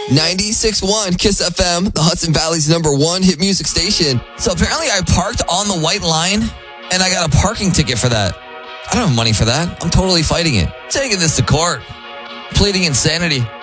96.1 Kiss FM, the Hudson Valley's #1 hit music station. So apparently I parked on the white line and I got a parking ticket for that. I don't have money for that. I'm totally fighting it. Taking this to court. Pleading insanity.